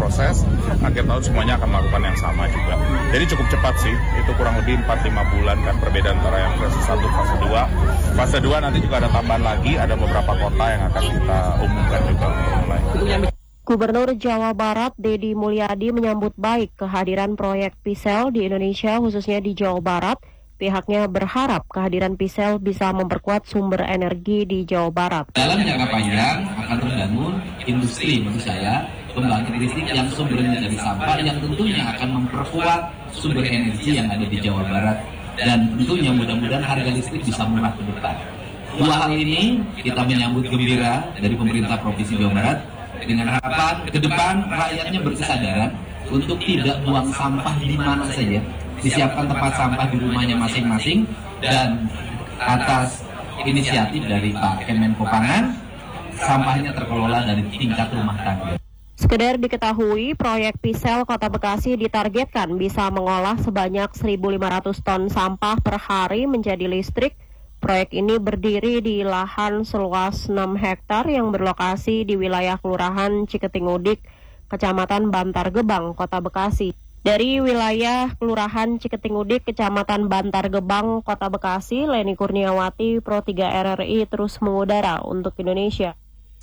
proses, akhir tahun semuanya akan melakukan yang sama juga. Jadi cukup cepat sih, itu kurang lebih 4-5 bulan kan perbedaan antara yang fase 1, fase 2. Fase 2 nanti juga ada tambahan lagi, ada beberapa kota yang akan kita umumkan juga untuk mulai. Gubernur Jawa Barat Deddy Mulyadi menyambut baik kehadiran proyek PISEL di Indonesia, khususnya di Jawa Barat. Pihaknya berharap kehadiran PISEL bisa memperkuat sumber energi di Jawa Barat. Dalam jangka panjang akan terbangun industri, maksud saya, pembangkit listrik yang sumbernya dari sampah, yang tentunya akan memperkuat sumber energi yang ada di Jawa Barat. Dan tentunya mudah-mudahan harga listrik bisa murah ke depan. Dua hal ini kita menyambut gembira dari pemerintah Provinsi Jawa Barat dengan harapan ke depan rakyatnya berkesadaran untuk tidak buang sampah di mana saja. Disiapkan tempat sampah di rumahnya masing-masing, dan atas inisiatif dari Pak Kemenko Pangan, sampahnya terkelola dari tingkat rumah tangga. Sekedar diketahui, proyek PISEL Kota Bekasi ditargetkan bisa mengolah sebanyak 1.500 ton sampah per hari menjadi listrik. Proyek ini berdiri di lahan seluas 6 hektar yang berlokasi di wilayah Kelurahan Ciketingudik, Kecamatan Bantar Gebang, Kota Bekasi. Dari wilayah Kelurahan Ciketingudik, Kecamatan Bantar Gebang, Kota Bekasi, Leni Kurniawati, Pro 3 RRI terus mengudara untuk Indonesia.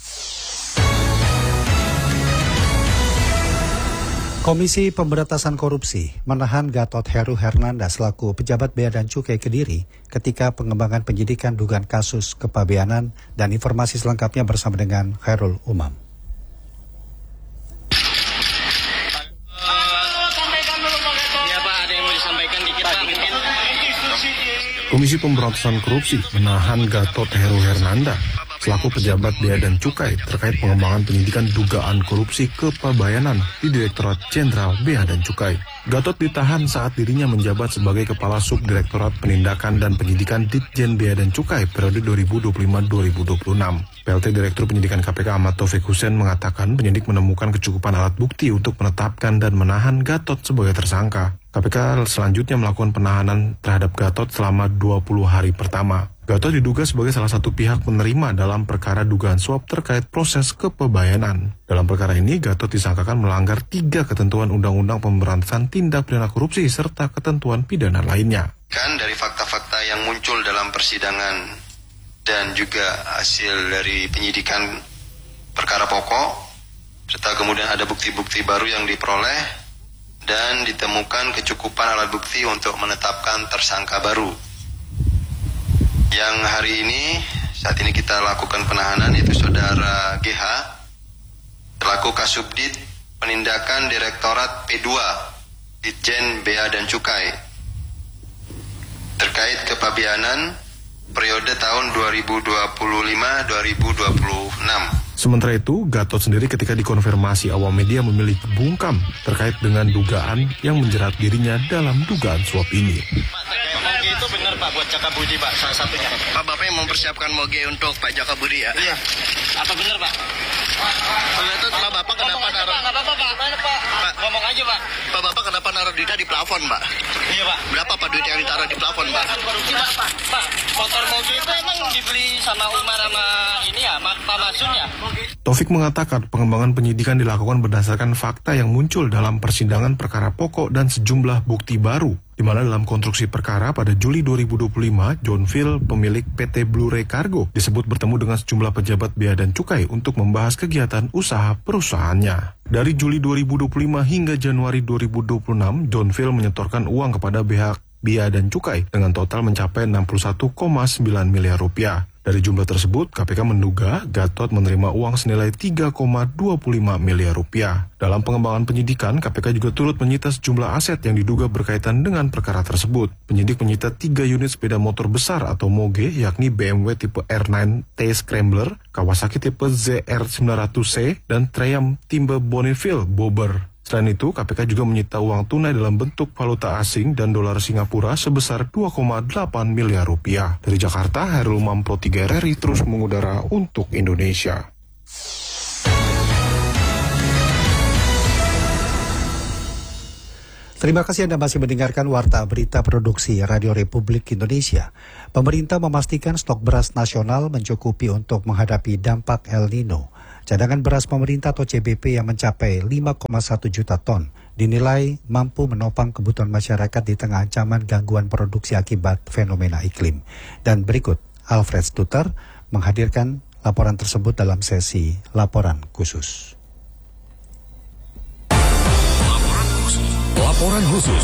Komisi Pemberantasan Korupsi menahan Gatot Heru Hernanda selaku pejabat Bea dan Cukai Kediri ketika pengembangan penyidikan dugaan kasus kepabeanan, dan informasi selengkapnya bersama dengan Khairul Umam. Komisi Pemberantasan Korupsi menahan Gatot Heru Hernanda selaku pejabat Bea dan Cukai terkait pengembangan penyidikan dugaan korupsi kepabeanan di Direktorat Jenderal Bea dan Cukai. Gatot ditahan saat dirinya menjabat sebagai Kepala Subdirektorat Penindakan dan Penyidikan Ditjen Bea dan Cukai periode 2025-2026. PLT Direktur Penyidikan KPK Ahmad Taufik Hussein mengatakan penyidik menemukan kecukupan alat bukti untuk menetapkan dan menahan Gatot sebagai tersangka. KPK selanjutnya melakukan penahanan terhadap Gatot selama 20 hari pertama. Gatot diduga sebagai salah satu pihak penerima dalam perkara dugaan suap terkait proses kepabeanan. Dalam perkara ini, Gatot disangkakan melanggar 3 ketentuan Undang-Undang Pemberantasan Tindak Pidana Korupsi serta ketentuan pidana lainnya. Kan dari fakta-fakta yang muncul dalam persidangan dan juga hasil dari penyidikan perkara pokok, serta kemudian ada bukti-bukti baru yang diperoleh, dan ditemukan kecukupan alat bukti untuk menetapkan tersangka baru. Yang hari ini, saat ini kita lakukan penahanan, yaitu Saudara GH, selaku Kasubdit Penindakan Direktorat P2, Ditjen Bea dan Cukai, terkait kepabeanan periode tahun 2025-2026. Sementara itu, Gatot sendiri ketika dikonfirmasi awam media memilih bungkam terkait dengan dugaan yang menjerat dirinya dalam dugaan suap ini. Moge itu benar Pak buat Jaka Budi Pak, salah satunya. Pak, Bapak yang mempersiapkan Moge untuk Pak Jaka Budi ya? Iya. Apa benar Pak? Itu Pak Bapak kenapa naruh? Nggak apa-apa Pak. Mana Pak? Ngomong aja Pak. Pak Bapak kenapa naruh duitnya di plafon Pak? Iya Pak. Berapa Pak duit yang ditaruh di plafon Pak? Korupsi Pak. Pak, motor Moge itu emang dibeli sama Umar sama ini ya, Pak Masun ya? Taufik mengatakan pengembangan penyidikan dilakukan berdasarkan fakta yang muncul dalam persidangan perkara pokok dan sejumlah bukti baru, di mana dalam konstruksi perkara pada Juli 2025, John Phil, pemilik PT Blu-ray Cargo, disebut bertemu dengan sejumlah pejabat Bea dan Cukai untuk membahas kegiatan usaha perusahaannya. Dari Juli 2025 hingga Januari 2026, John Phil menyetorkan uang kepada pihak Bea dan Cukai dengan total mencapai 61,9 miliar rupiah. Dari jumlah tersebut, KPK menduga Gatot menerima uang senilai 3,25 miliar rupiah. Dalam pengembangan penyidikan, KPK juga turut menyita sejumlah aset yang diduga berkaitan dengan perkara tersebut. Penyidik menyita 3 unit sepeda motor besar atau moge, yakni BMW tipe R9 T Scrambler, Kawasaki tipe ZR900C, dan Triumph Timber Bonneville Bobber. Selain itu, KPK juga menyita uang tunai dalam bentuk valuta asing dan dolar Singapura sebesar 2,8 miliar rupiah. Dari Jakarta, Khairul Umam, Pro 3 RRI terus mengudara untuk Indonesia. Terima kasih Anda masih mendengarkan Warta Berita Produksi Radio Republik Indonesia. Pemerintah memastikan stok beras nasional mencukupi untuk menghadapi dampak El Nino. Cadangan beras pemerintah atau CBP yang mencapai 5,1 juta ton dinilai mampu menopang kebutuhan masyarakat di tengah ancaman gangguan produksi akibat fenomena iklim. Dan berikut Alfred Stuter menghadirkan laporan tersebut dalam sesi laporan khusus. Laporan khusus.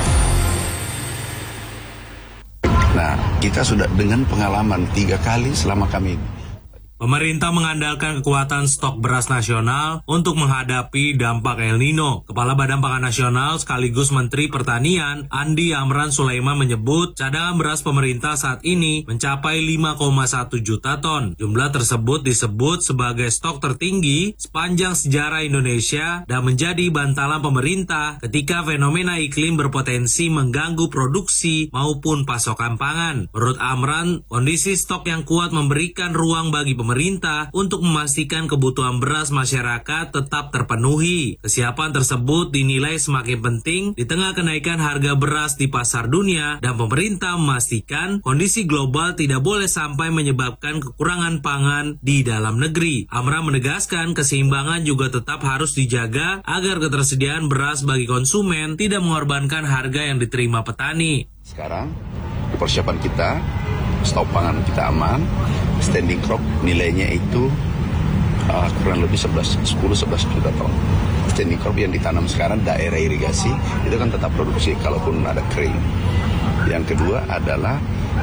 Nah, kita sudah dengan pengalaman 3 kali selama kami. Pemerintah mengandalkan kekuatan stok beras nasional untuk menghadapi dampak El Nino. Kepala Badan Pangan Nasional sekaligus Menteri Pertanian, Andi Amran Sulaiman menyebut cadangan beras pemerintah saat ini mencapai 5,1 juta ton. Jumlah tersebut disebut sebagai stok tertinggi sepanjang sejarah Indonesia dan menjadi bantalan pemerintah ketika fenomena iklim berpotensi mengganggu produksi maupun pasokan pangan. Menurut Amran, kondisi stok yang kuat memberikan ruang bagi pemerintah untuk memastikan kebutuhan beras masyarakat tetap terpenuhi. Kesiapan tersebut dinilai semakin penting di tengah kenaikan harga beras di pasar dunia dan pemerintah memastikan kondisi global tidak boleh sampai menyebabkan kekurangan pangan di dalam negeri. Amran menegaskan keseimbangan juga tetap harus dijaga agar ketersediaan beras bagi konsumen tidak mengorbankan harga yang diterima petani. Sekarang persiapan kita, stok pangan kita aman, standing crop nilainya itu kurang lebih 10-11 juta ton. Standing crop yang ditanam sekarang daerah irigasi itu kan tetap produksi kalaupun ada kering. Yang kedua adalah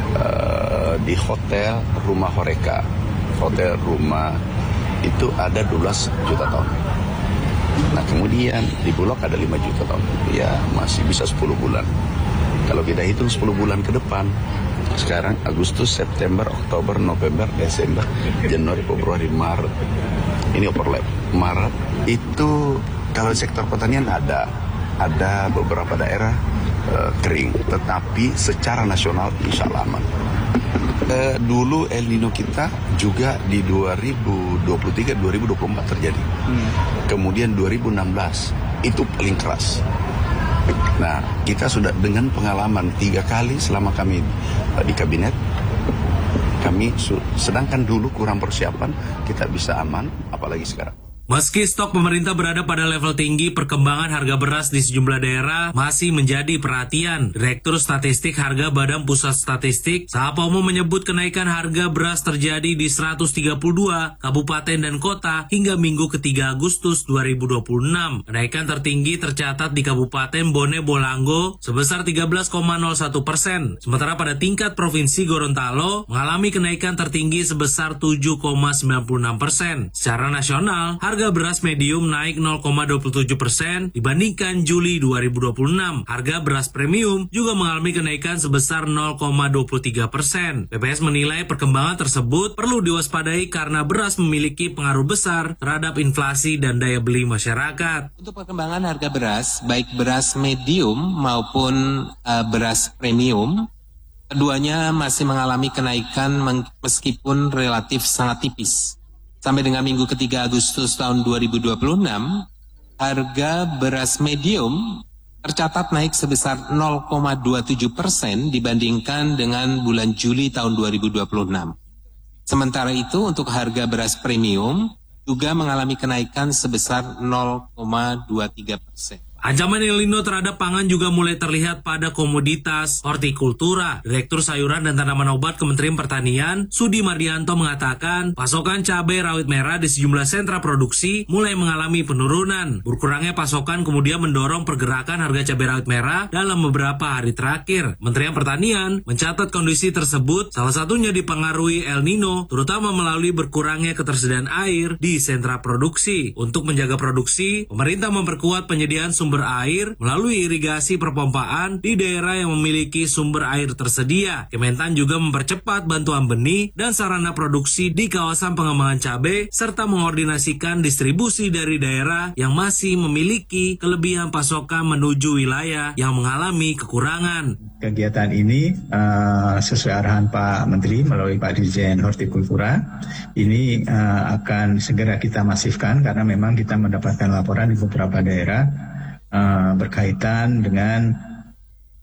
di hotel rumah Horeca, hotel rumah itu ada 12 juta ton. Nah kemudian di Bulog ada 5 juta ton, ya masih bisa 10 bulan. Kalau kita hitung 10 bulan ke depan, sekarang Agustus, September, Oktober, November, Desember, Januari, Februari, Maret. Ini overlap. Maret itu kalau sektor pertanian ada beberapa daerah kering, tetapi secara nasional insya Allah aman. Dulu El Nino kita juga di 2023-2024 terjadi. Kemudian 2016 itu paling keras. Nah, kita sudah dengan pengalaman 3 kali selama kami di kabinet, kami sedangkan dulu kurang persiapan, kita bisa aman, apalagi sekarang. Meski stok pemerintah berada pada level tinggi, perkembangan harga beras di sejumlah daerah masih menjadi perhatian. Direktur Statistik Harga Badan Pusat Statistik, Sahapomo menyebut kenaikan harga beras terjadi di 132 kabupaten dan kota hingga Minggu ketiga Agustus 2026. Kenaikan tertinggi tercatat di Kabupaten Bone Bolango sebesar 13,01%. Sementara pada tingkat Provinsi Gorontalo mengalami kenaikan tertinggi sebesar 7,96%. Secara nasional, harga beras medium naik 0,27% dibandingkan Juli 2026. Harga beras premium juga mengalami kenaikan sebesar 0,23%. BPS menilai perkembangan tersebut perlu diwaspadai karena beras memiliki pengaruh besar terhadap inflasi dan daya beli masyarakat. Untuk perkembangan harga beras, baik beras medium maupun beras premium, keduanya masih mengalami kenaikan meskipun relatif sangat tipis. Sampai dengan Minggu ketiga Agustus tahun 2026, harga beras medium tercatat naik sebesar 0,27% dibandingkan dengan bulan Juli tahun 2026. Sementara itu untuk harga beras premium juga mengalami kenaikan sebesar 0,23%. Ancaman El Nino terhadap pangan juga mulai terlihat pada komoditas hortikultura. Direktur Sayuran dan Tanaman Obat Kementerian Pertanian, Sudi Mardianto mengatakan, pasokan cabai rawit merah di sejumlah sentra produksi mulai mengalami penurunan. Berkurangnya pasokan kemudian mendorong pergerakan harga cabai rawit merah dalam beberapa hari terakhir. Kementerian Pertanian mencatat kondisi tersebut salah satunya dipengaruhi El Nino, terutama melalui berkurangnya ketersediaan air di sentra produksi. Untuk menjaga produksi, pemerintah memperkuat penyediaan sumber air melalui irigasi perpompaan di daerah yang memiliki sumber air tersedia. Kementan juga mempercepat bantuan benih dan sarana produksi di kawasan pengembangan cabai serta mengordinasikan distribusi dari daerah yang masih memiliki kelebihan pasokan menuju wilayah yang mengalami kekurangan. Kegiatan ini sesuai arahan Pak Menteri melalui Pak Dirjen Hortikultura ini akan segera kita masifkan karena memang kita mendapatkan laporan di beberapa daerah berkaitan dengan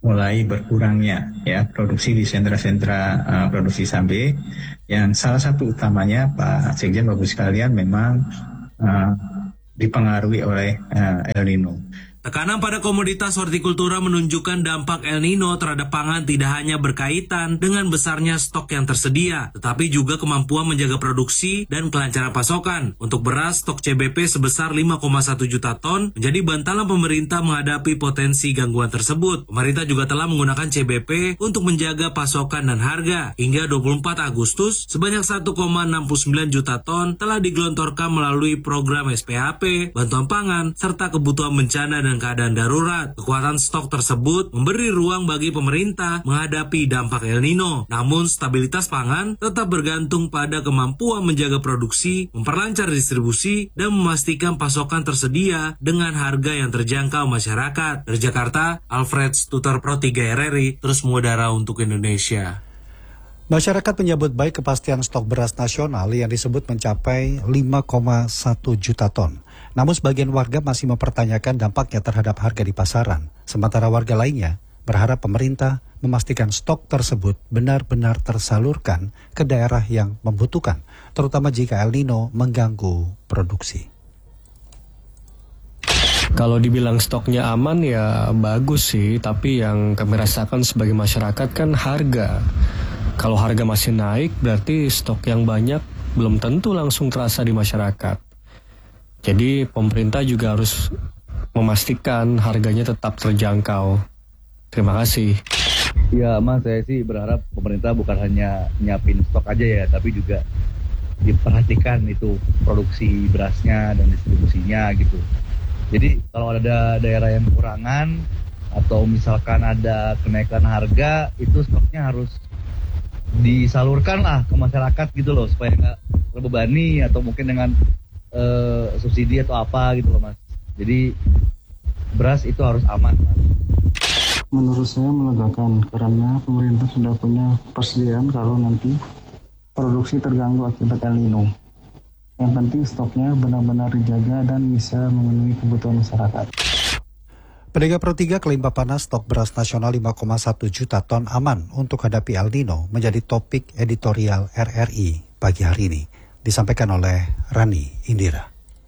mulai berkurangnya ya produksi di sentra-sentra produksi cabai, yang salah satu utamanya Pak Sekjen, Bapak sekalian, memang dipengaruhi oleh El Nino. Tekanan pada komoditas hortikultura menunjukkan dampak El Nino terhadap pangan tidak hanya berkaitan dengan besarnya stok yang tersedia, tetapi juga kemampuan menjaga produksi dan kelancaran pasokan. Untuk beras, stok CBP sebesar 5,1 juta ton menjadi bantalan pemerintah menghadapi potensi gangguan tersebut. Pemerintah juga telah menggunakan CBP untuk menjaga pasokan dan harga. Hingga 24 Agustus, sebanyak 1,69 juta ton telah digelontorkan melalui program SPHP, bantuan pangan, serta kebutuhan bencana dan keadaan darurat. Kekuatan stok tersebut memberi ruang bagi pemerintah menghadapi dampak El Nino. Namun stabilitas pangan tetap bergantung pada kemampuan menjaga produksi, memperlancar distribusi, dan memastikan pasokan tersedia dengan harga yang terjangkau masyarakat. Dari Jakarta, Alfred Stuter, Pro 3 RRI, terus mengudara untuk Indonesia. Masyarakat menyambut baik kepastian stok beras nasional yang disebut mencapai 5,1 juta ton. Namun sebagian warga masih mempertanyakan dampaknya terhadap harga di pasaran. Sementara warga lainnya berharap pemerintah memastikan stok tersebut benar-benar tersalurkan ke daerah yang membutuhkan, terutama jika El Nino mengganggu produksi. Kalau dibilang stoknya aman ya bagus sih, tapi yang kami rasakan sebagai masyarakat kan harga. Kalau harga masih naik berarti stok yang banyak belum tentu langsung terasa di masyarakat. Jadi pemerintah juga harus memastikan harganya tetap terjangkau. Terima kasih. Ya Mas, saya sih berharap pemerintah bukan hanya nyiapin stok aja ya, tapi juga diperhatikan itu produksi berasnya dan distribusinya gitu. Jadi kalau ada daerah yang kekurangan atau misalkan ada kenaikan harga, itu stoknya harus disalurkan lah ke masyarakat gitu loh, supaya nggak terbebani atau mungkin dengan subsidi atau apa gitu loh Mas. Jadi beras itu harus aman Mas. Menurut saya melegakan karena pemerintah sudah punya persediaan kalau nanti produksi terganggu akibat El Nino. Yang penting stoknya benar-benar dijaga dan bisa memenuhi kebutuhan masyarakat. Pedagang Pro 3 klaim Bapanas stok beras nasional 5,1 juta ton aman untuk hadapi El Nino menjadi topik editorial RRI pagi hari ini. Disampaikan oleh Rani Indira.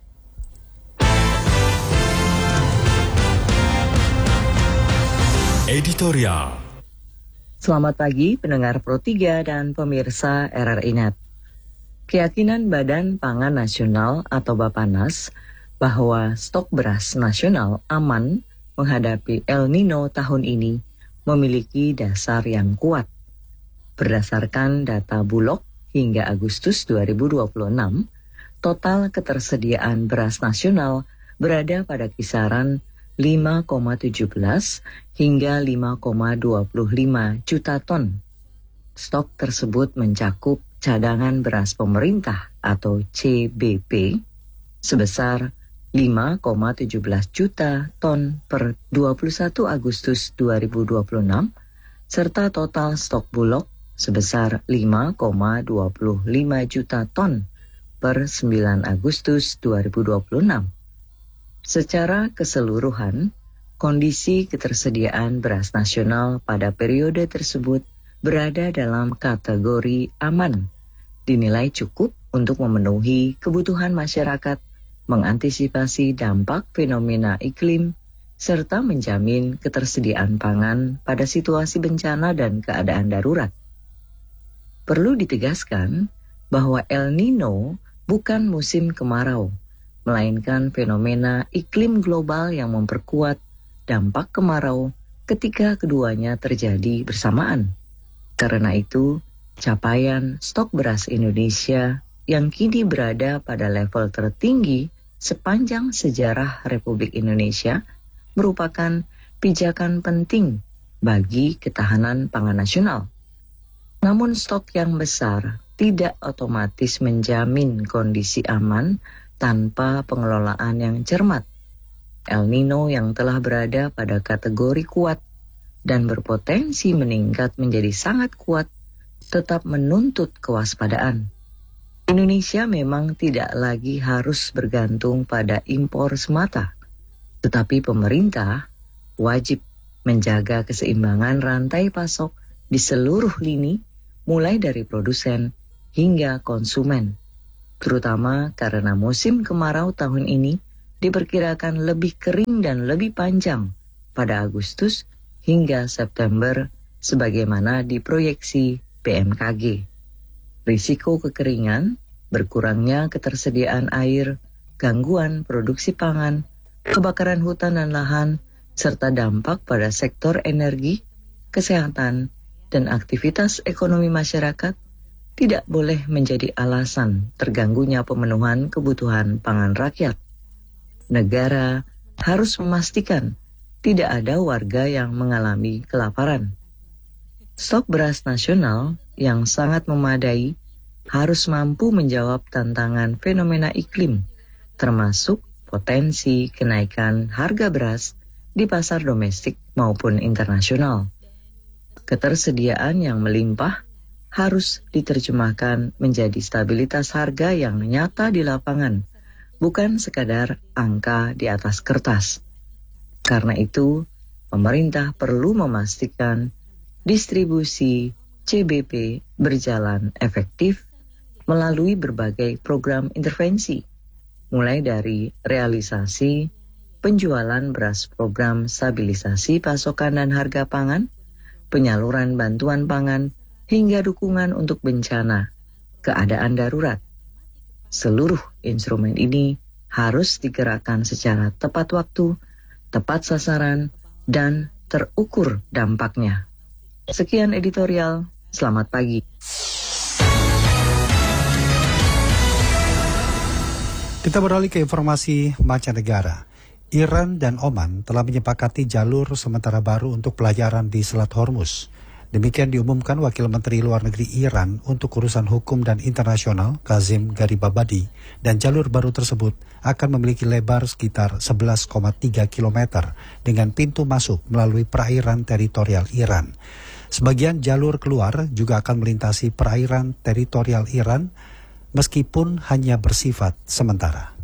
Editorial. Selamat pagi pendengar Pro 3 dan pemirsa RRI Net. Keyakinan Badan Pangan Nasional atau Bapanas bahwa stok beras nasional aman menghadapi El Nino tahun ini memiliki dasar yang kuat. Berdasarkan data Bulog hingga Agustus 2026, total ketersediaan beras nasional berada pada kisaran 5,17 hingga 5,25 juta ton. Stok tersebut mencakup cadangan beras pemerintah atau CBP sebesar 5,17 juta ton per 21 Agustus 2026 serta total stok Bulog sebesar 5,25 juta ton per 9 Agustus 2026. Secara keseluruhan, kondisi ketersediaan beras nasional pada periode tersebut berada dalam kategori aman, dinilai cukup untuk memenuhi kebutuhan masyarakat, mengantisipasi dampak fenomena iklim, serta menjamin ketersediaan pangan pada situasi bencana dan keadaan darurat. Perlu ditegaskan bahwa El Nino bukan musim kemarau, melainkan fenomena iklim global yang memperkuat dampak kemarau ketika keduanya terjadi bersamaan. Karena itu, capaian stok beras Indonesia yang kini berada pada level tertinggi sepanjang sejarah Republik Indonesia merupakan pijakan penting bagi ketahanan pangan nasional. Namun stok yang besar tidak otomatis menjamin kondisi aman tanpa pengelolaan yang cermat. El Nino yang telah berada pada kategori kuat dan berpotensi meningkat menjadi sangat kuat tetap menuntut kewaspadaan. Indonesia memang tidak lagi harus bergantung pada impor semata, tetapi pemerintah wajib menjaga keseimbangan rantai pasok di seluruh lini, mulai dari produsen hingga konsumen. Terutama karena musim kemarau tahun ini diperkirakan lebih kering dan lebih panjang pada Agustus hingga September sebagaimana diproyeksi BMKG. Risiko kekeringan, berkurangnya ketersediaan air, gangguan produksi pangan, kebakaran hutan dan lahan, serta dampak pada sektor energi, kesehatan, dan aktivitas ekonomi masyarakat tidak boleh menjadi alasan terganggunya pemenuhan kebutuhan pangan rakyat. Negara harus memastikan tidak ada warga yang mengalami kelaparan. Stok beras nasional yang sangat memadai harus mampu menjawab tantangan fenomena iklim, termasuk potensi kenaikan harga beras di pasar domestik maupun internasional. Ketersediaan yang melimpah harus diterjemahkan menjadi stabilitas harga yang nyata di lapangan, bukan sekadar angka di atas kertas. Karena itu, pemerintah perlu memastikan distribusi CBP berjalan efektif melalui berbagai program intervensi, mulai dari realisasi penjualan beras program stabilisasi pasokan dan harga pangan, penyaluran bantuan pangan, hingga dukungan untuk bencana, keadaan darurat. Seluruh instrumen ini harus digerakkan secara tepat waktu, tepat sasaran, dan terukur dampaknya. Sekian editorial, selamat pagi. Kita beralih ke informasi mancanegara. Iran dan Oman telah menyepakati jalur sementara baru untuk pelayaran di Selat Hormuz. Demikian diumumkan Wakil Menteri Luar Negeri Iran untuk urusan hukum dan internasional, Kazim Garibabadi, dan jalur baru tersebut akan memiliki lebar sekitar 11,3 km dengan pintu masuk melalui perairan teritorial Iran. Sebagian jalur keluar juga akan melintasi perairan teritorial Iran meskipun hanya bersifat sementara.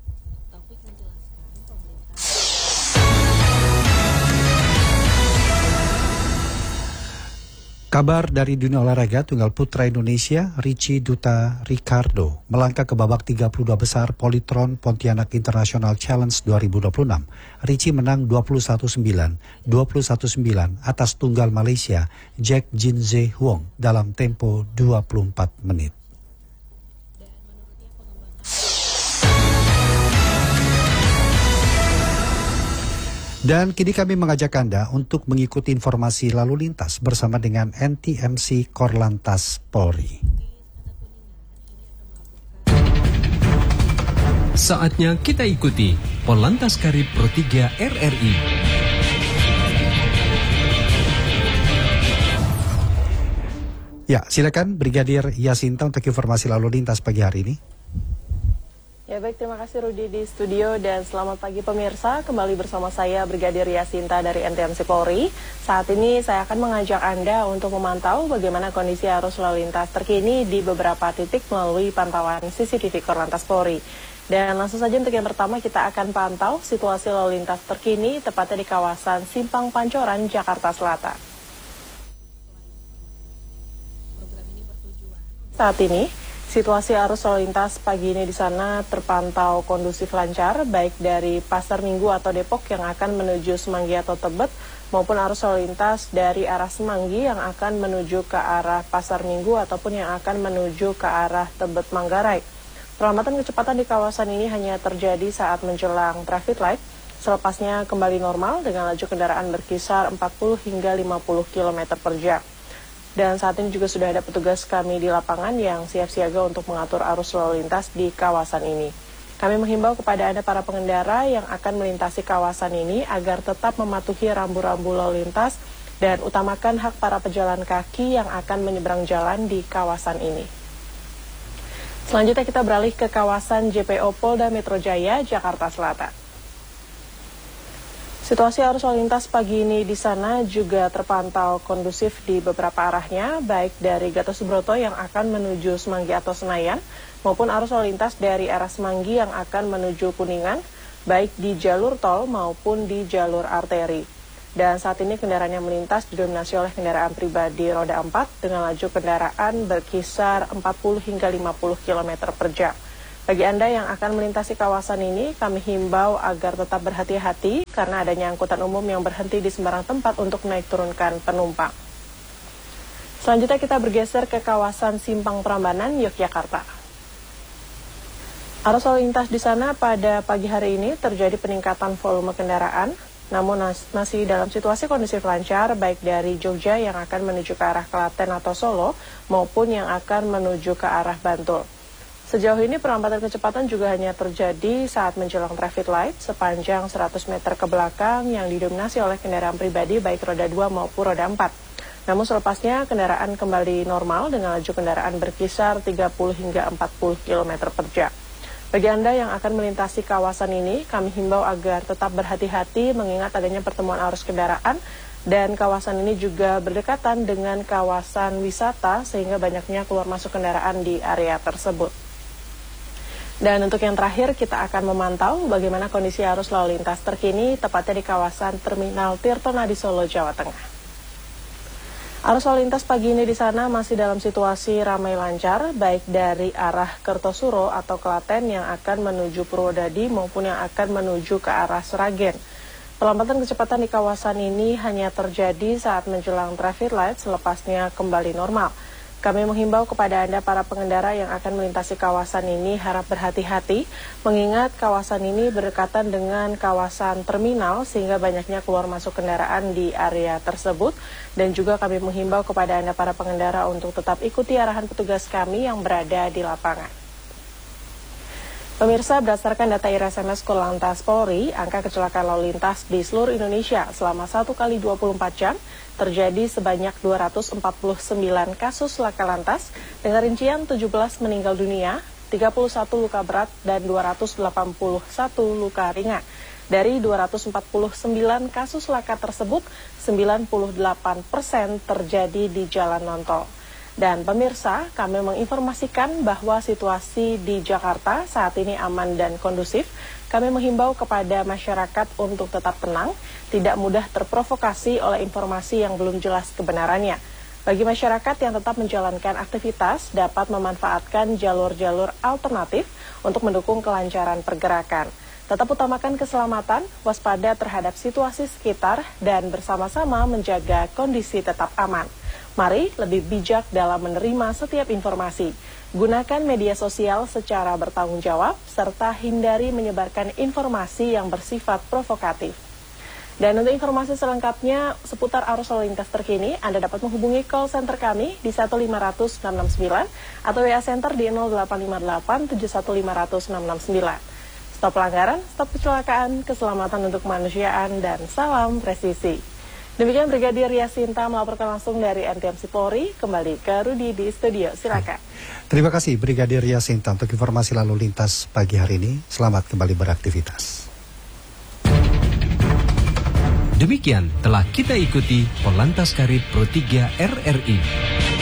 Kabar dari dunia olahraga, tunggal putra Indonesia, Richie Duta Ricardo, melangkah ke babak 32 besar Polytron Pontianak International Challenge 2026. Richie menang 21-9 atas tunggal Malaysia, Jack Jinze Huong dalam tempo 24 menit. Dan kini kami mengajak Anda untuk mengikuti informasi lalu lintas bersama dengan NTMC Korlantas Polri. Saatnya kita ikuti Polantas Karib Pro 3 RRI. Ya, silakan Brigadir Yasinta untuk informasi lalu lintas pagi hari ini. Ya baik, terima kasih Rudi di studio dan selamat pagi pemirsa. Kembali bersama saya Brigadir Yasinta dari NTMC Polri. Saat ini saya akan mengajak Anda untuk memantau bagaimana kondisi arus lalu lintas terkini di beberapa titik melalui pantauan CCTV Korlantas Polri. Dan langsung saja untuk yang pertama kita akan pantau situasi lalu lintas terkini tepatnya di kawasan Simpang Pancoran, Jakarta Selatan. Saat ini situasi arus lalu lintas pagi ini di sana terpantau kondusif lancar, baik dari Pasar Minggu atau Depok yang akan menuju Semanggi atau Tebet, maupun arus lalu lintas dari arah Semanggi yang akan menuju ke arah Pasar Minggu ataupun yang akan menuju ke arah Tebet Manggarai. Perlambatan kecepatan di kawasan ini hanya terjadi saat menjelang traffic light, selepasnya kembali normal dengan laju kendaraan berkisar 40 hingga 50 km per jam. Dan saat ini juga sudah ada petugas kami di lapangan yang siap siaga untuk mengatur arus lalu lintas di kawasan ini. Kami menghimbau kepada Anda para pengendara yang akan melintasi kawasan ini agar tetap mematuhi rambu-rambu lalu lintas dan utamakan hak para pejalan kaki yang akan menyeberang jalan di kawasan ini. Selanjutnya kita beralih ke kawasan JPO Polda Metro Jaya, Jakarta Selatan. Situasi arus lalu lintas pagi ini di sana juga terpantau kondusif di beberapa arahnya, baik dari Gatot Subroto yang akan menuju Semanggi atau Senayan, maupun arus lalu lintas dari arah Semanggi yang akan menuju Kuningan, baik di jalur tol maupun di jalur arteri. dan saat ini kendaraan yang melintas didominasi oleh kendaraan pribadi roda 4 dengan laju kendaraan berkisar 40 hingga 50 km per jam. Bagi Anda yang akan melintasi kawasan ini, kami himbau agar tetap berhati-hati karena adanya angkutan umum yang berhenti di sembarang tempat untuk naik turunkan penumpang. Selanjutnya kita bergeser ke kawasan Simpang Prambanan, Yogyakarta. Arus lalu lintas di sana pada pagi hari ini terjadi peningkatan volume kendaraan, namun masih dalam situasi kondusif lancar baik dari Jogja yang akan menuju ke arah Klaten atau Solo maupun yang akan menuju ke arah Bantul. Sejauh ini perlambatan kecepatan juga hanya terjadi saat menjelang traffic light sepanjang 100 meter ke belakang yang didominasi oleh kendaraan pribadi baik roda 2 maupun roda 4. Namun selepasnya kendaraan kembali normal dengan laju kendaraan berkisar 30 hingga 40 km per jam. Bagi Anda yang akan melintasi kawasan ini, kami himbau agar tetap berhati-hati mengingat adanya pertemuan arus kendaraan dan kawasan ini juga berdekatan dengan kawasan wisata sehingga banyaknya keluar masuk kendaraan di area tersebut. Dan untuk yang terakhir kita akan memantau bagaimana kondisi arus lalu lintas terkini tepatnya di kawasan Terminal Tirtona di Solo, Jawa Tengah. Arus lalu lintas pagi ini di sana masih dalam situasi ramai lancar, baik dari arah Kertosuro atau Klaten yang akan menuju Purwodadi maupun yang akan menuju ke arah Sragen. Perlambatan kecepatan di kawasan ini hanya terjadi saat menjelang traffic light, selepasnya kembali normal. Kami menghimbau kepada Anda para pengendara yang akan melintasi kawasan ini harap berhati-hati, mengingat kawasan ini berdekatan dengan kawasan terminal sehingga banyaknya keluar masuk kendaraan di area tersebut. Dan juga kami menghimbau kepada Anda para pengendara untuk tetap ikuti arahan petugas kami yang berada di lapangan. Pemirsa, berdasarkan data IRSMS Korlantas Polri, angka kecelakaan lalu lintas di seluruh Indonesia selama 1 kali 24 jam terjadi sebanyak 249 kasus laka lantas dengan rincian 17 meninggal dunia, 31 luka berat, dan 281 luka ringan. Dari 249 kasus laka tersebut, 98% terjadi di jalan non-tol. Dan pemirsa, kami menginformasikan bahwa situasi di Jakarta saat ini aman dan kondusif. Kami menghimbau kepada masyarakat untuk tetap tenang, tidak mudah terprovokasi oleh informasi yang belum jelas kebenarannya. Bagi masyarakat yang tetap menjalankan aktivitas, dapat memanfaatkan jalur-jalur alternatif untuk mendukung kelancaran pergerakan. Tetap utamakan keselamatan, waspada terhadap situasi sekitar, dan bersama-sama menjaga kondisi tetap aman. Mari lebih bijak dalam menerima setiap informasi. Gunakan media sosial secara bertanggung jawab, serta hindari menyebarkan informasi yang bersifat provokatif. Dan untuk informasi selengkapnya seputar arus lalu lintas terkini, Anda dapat menghubungi call center kami di 1500669 atau WA Center di 0858 7150669. Stop pelanggaran, stop kecelakaan, keselamatan untuk kemanusiaan, dan salam presisi. Demikian Brigadir Yasinta melaporkan langsung dari NTMC Polri. Kembali ke Rudi di studio, silakan. Terima kasih Brigadir Yasinta untuk informasi lalu lintas pagi hari ini. Selamat kembali beraktivitas. Demikian telah kita ikuti Korlantas Karib Pro 3 RRI.